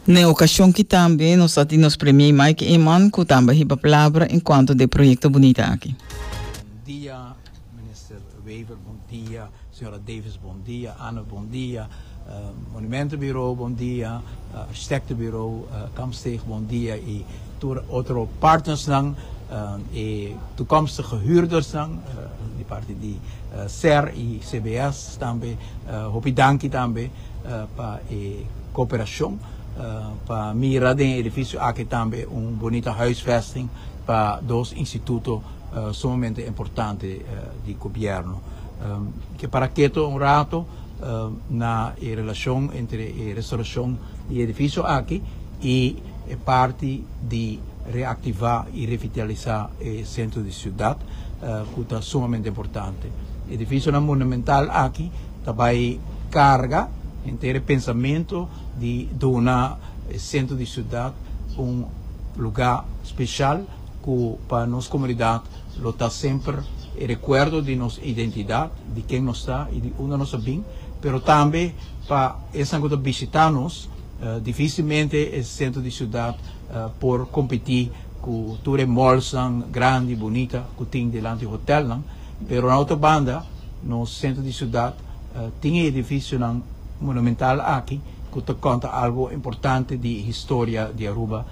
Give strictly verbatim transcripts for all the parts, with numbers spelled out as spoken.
Na ocasião que também nós temos premio Mike Eman, que também a palavra enquanto de projeto bonito aqui. Bom dia, minister Wever, bom dia, senhora Davis, bom dia, Ana, bom dia, uh, Monumento Bureau, bom dia, uh, Arquitecto Bureau, uh, Kamsteeg, bom dia, e outros partners dan, uh, e toekomstige huurders dan, uh, die parte die uh, S E R e C B S também, uh, hopi danki também, uh, para a cooperação. Uh, para mirar de edifício aqui também uma bonita huisvesting para dois institutos uh, sumamente importantes uh, do governo. Um, que para que um rato uh, na relação entre a restauração do edifício aqui e a parte de reativar e revitalizar o centro de cidade, uh, que é sumamente importante. O edifício monumental aqui também carga inteiro pensamento de donar o centro de cidade um lugar especial que para nossa comunidade está sempre o recuerdo de nossa identidade, de quem nós está e de onde nós vimos, mas também para essa coisa visitar-nos, uh, dificilmente esse centro de cidade uh, por competir com toda a malls grande e bonita que tem delante do hotel, mas na outra banda, no centro de cidade uh, tem edifício monumental aqui, que conta algo importante de história de Aruba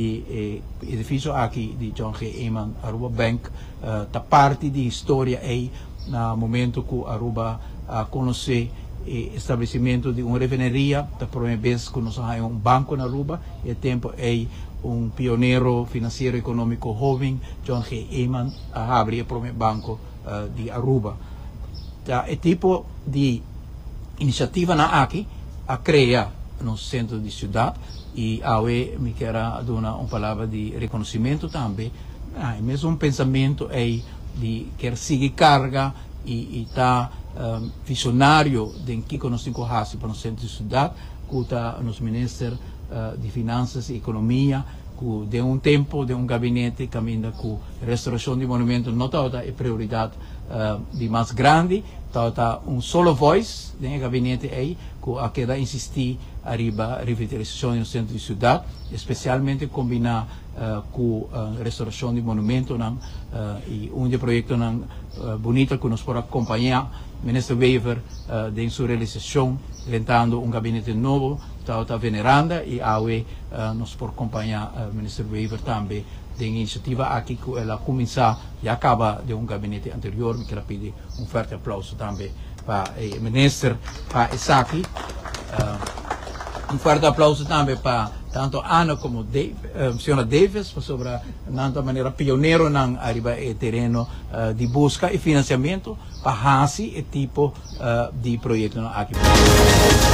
e o edifício aqui de John G. Eman Aruba Bank está uh, parte de história aí no momento que Aruba uh, conhece o estabelecimento de uma refineria, da primeira vez que nós temos um banco na Aruba, e o tempo é um pioneiro financeiro econômico jovem, John G. Eman, a abrir o primeiro banco uh, de Aruba. Tá, é tipo de iniciativa na aqui a criar no centro de cidade e a me quer dar uma palavra de reconhecimento também, ah, mesmo um pensamento é de quer seguir carga e está um, visionário de que nós temos para o centro de cidade, que está nos ministros uh, de finanças e economia, que de um tempo de um gabinete caminha com restauração de monumentos não está a prioridade uh, de mais grande, está um solo voz no gabinete aí que a queda insistir arriba a revitalização no centro de cidade, especialmente combinar uh, com a restauração de monumentos uh, e um de projetos uh, bonito que nos pode acompanhar, o ministro Wever uh, de sua realização, lentando um gabinete novo, está venerando e a uh, nos pode acompanhar o uh, ministro Wever também de iniciativa aqui que ela começa e acaba de um gabinete anterior. Me quero pedir um forte aplauso também para o ministro para Isaki. Uh, um forte aplauso também para tanto Ana como Dave, uh, senhora Davis, sobre de maneira pioneiro na arriba o terreno uh, de busca e financiamento para esse tipo uh, de projeto aqui.